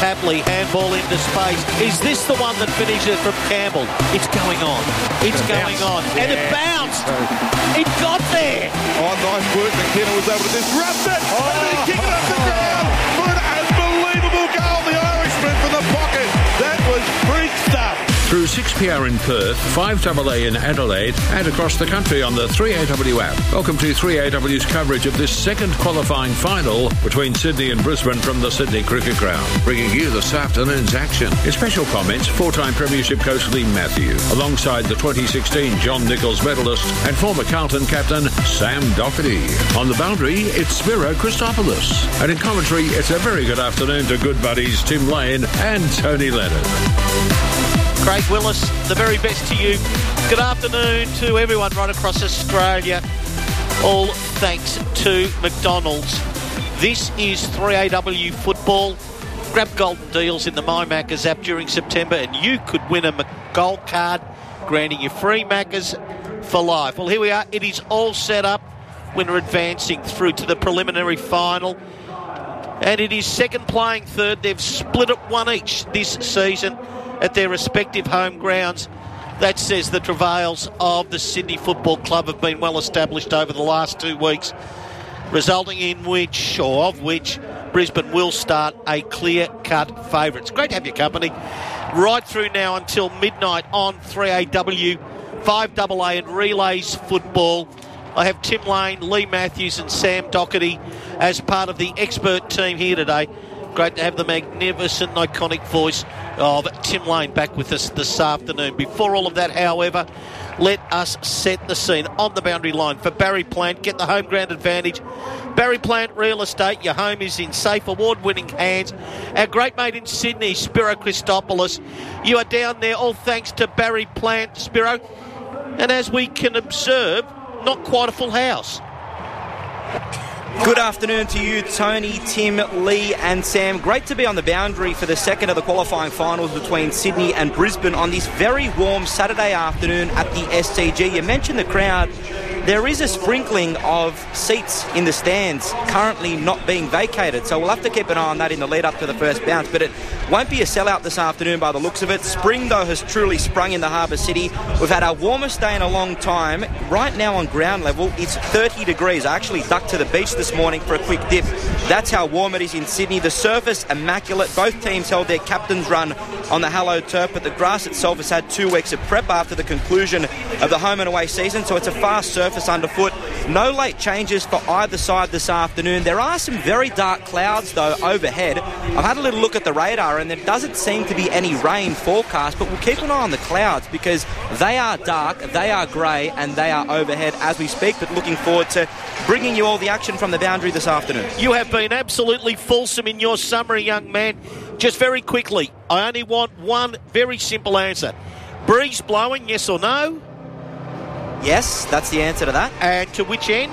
Tapley, handball into space. Is this the one that finishes from Campbell? It's going on. It's going on. And it bounced. It got there. Oh, nice work. McKenna was able to disrupt it. And then kick it up the ground for an unbelievable goal. The Irishman from the pocket. That was freak stuff. Through 6PR in Perth, 5AA in Adelaide, and across the country on the 3AW app. Welcome to 3AW's coverage of this second qualifying final between Sydney and Brisbane from the Sydney Cricket Ground. Bringing you this afternoon's action. In special comments, four-time Premiership coach Lee Matthews, alongside the 2016 John Nichols medalist and former Carlton captain Sam Docherty. On the boundary, it's Spiro Christopoulos. And in commentary, it's a very good afternoon to good buddies Tim Lane and Tony Leonard. Craig Willis, the very best to you. Good afternoon to everyone right across Australia. All thanks to McDonald's. This is 3AW football. Grab golden deals in the My Maccas app during September and you could win a gold card, granting you free Maccas for life. Well, here we are. It is all set up. We're advancing through to the preliminary final. And it is second playing third. They've split it one each this season at their respective home grounds. That says the travails of the Sydney Football Club have been well established over the last 2 weeks, resulting in which Brisbane will start a clear-cut favourite. It's great to have your company right through now until midnight on 3AW, 5AA and Relays football. I have Tim Lane, Lee Matthews and Sam Docherty as part of the expert team here today. Great to have the magnificent, iconic voice of Tim Lane back with us this afternoon. Before all of that, however, let us set the scene on the boundary line for Barry Plant. Get the home ground advantage. Barry Plant Real Estate, your home is in safe, award-winning hands. Our great mate in Sydney, Spiro Christopoulos. You are down there all thanks to Barry Plant, Spiro. And as we can observe, not quite a full house. Good afternoon to you, Tony, Tim, Lee and Sam. Great to be on the boundary for the second of the qualifying finals between Sydney and Brisbane on this very warm Saturday afternoon at the SCG. You mentioned the crowd. There is a sprinkling of seats in the stands currently not being vacated, so we'll have to keep an eye on that in the lead up to the first bounce, but it won't be a sellout this afternoon by the looks of it. Spring, though, has truly sprung in the Harbour City. We've had our warmest day in a long time. Right now on ground level, it's 30 degrees. I actually ducked to the beach this morning for a quick dip. That's how warm it is in Sydney. The surface, immaculate. Both teams held their captain's run on the hallowed turf, but the grass itself has had 2 weeks of prep after the conclusion of the home and away season, so it's a fast surface underfoot. No late changes for either side this afternoon. There are some very dark clouds, though, overhead. I've had a little look at the radar, and there doesn't seem to be any rain forecast, but we'll keep an eye on the clouds because they are dark, they are grey, and they are overhead as we speak, but looking forward to bringing you all the action from the boundary this afternoon. You have been absolutely fulsome in your summary, young man. Just very quickly, I only want one very simple answer. Breeze blowing, yes or no? Yes, that's the answer to that. And to which end?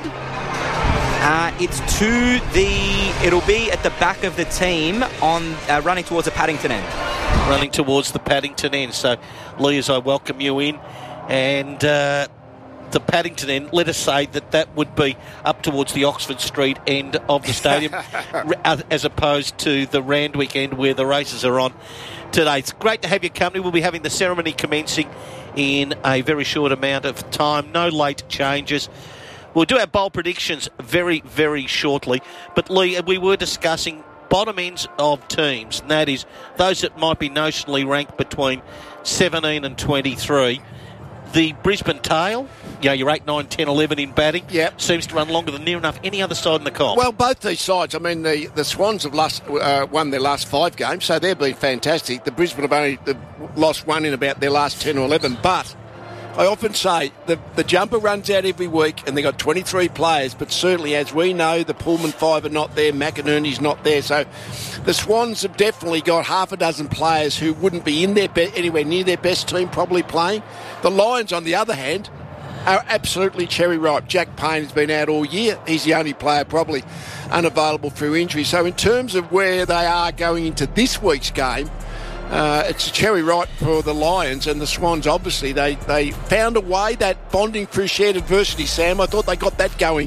It'll be at the back of the team on running towards the Paddington end. Running towards the Paddington end. So, Lee, as I welcome you in, and the Paddington end, let us say that would be up towards the Oxford Street end of the stadium, as opposed to the Randwick end where the races are on today. It's great to have your company. We'll be having the ceremony commencing in a very short amount of time. No late changes. We'll do our bowl predictions very, very shortly. But, Lee, we were discussing bottom ends of teams, and that is those that might be notionally ranked between 17 and 23. The Brisbane tail, your 8, 9, 10, 11 in batting, seems to run longer than near enough any other side in the comp. Well, both these sides, I mean, the Swans have won their last 5 games, so they've been fantastic. The Brisbane have only lost 1 in about their last 10 or 11, but I often say the jumper runs out every week and they've got 23 players, but certainly, as we know, the Pullman 5 are not there, McInerney's not there, so the Swans have definitely got half a dozen players who wouldn't be in their anywhere near their best team probably playing. The Lions, on the other hand, are absolutely cherry ripe. Jack Payne has been out all year. He's the only player probably unavailable through injury. So in terms of where they are going into this week's game, it's a cherry ripe for the Lions, and the Swans, obviously, they found a way, that bonding through shared adversity, Sam. I thought they got that going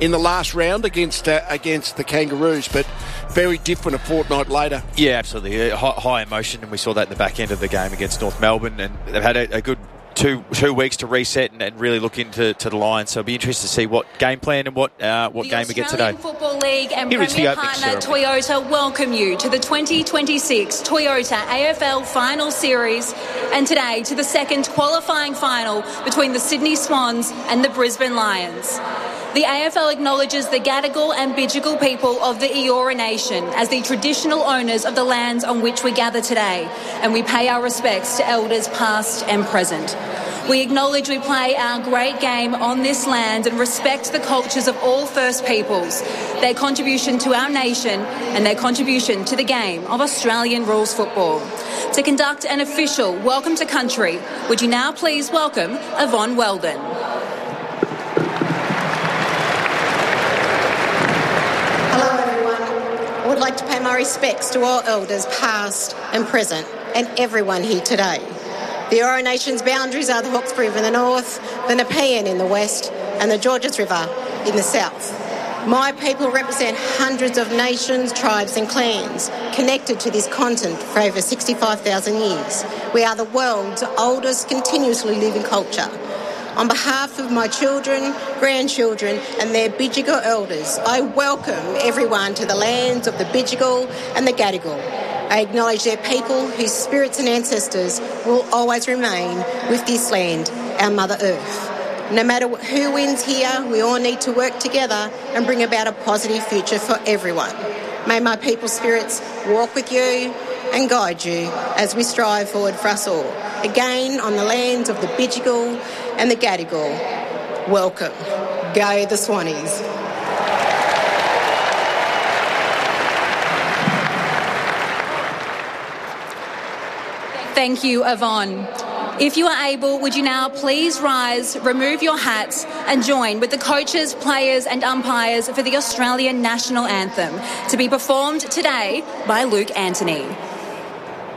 in the last round against the Kangaroos, but very different a fortnight later. Yeah, absolutely. High emotion, and we saw that in the back end of the game against North Melbourne, and they've had a good two weeks to reset and really look into the Lions. So it'll be interesting to see what game plan and what game we get today. The Australian Football League and Here is Premier the opening partner ceremony. Toyota welcome you to the 2026 Toyota AFL Final Series, and today to the second qualifying final between the Sydney Swans and the Brisbane Lions. The AFL acknowledges the Gadigal and Bidjigal people of the Eora Nation as the traditional owners of the lands on which we gather today, and we pay our respects to elders past and present. We acknowledge we play our great game on this land and respect the cultures of all First Peoples, their contribution to our nation and their contribution to the game of Australian rules football. To conduct an official welcome to country, would you now please welcome Yvonne Weldon. I would like to pay my respects to all elders past and present and everyone here today. The Eora Nation's boundaries are the Hawkesbury River in the north, the Nepean in the west and the Georges River in the south. My people represent hundreds of nations, tribes and clans connected to this continent for over 65,000 years. We are the world's oldest continuously living culture. On behalf of my children, grandchildren and their Bidjigal elders, I welcome everyone to the lands of the Bidjigal and the Gadigal. I acknowledge their people whose spirits and ancestors will always remain with this land, our Mother Earth. No matter who wins here, we all need to work together and bring about a positive future for everyone. May my people's spirits walk with you and guide you as we strive forward for us all. Again, on the lands of the Bidjigal and the Gadigal, welcome. Go the Swannies. Thank you, Yvonne. If you are able, would you now please rise, remove your hats and join with the coaches, players and umpires for the Australian National Anthem, to be performed today by Luke Anthony.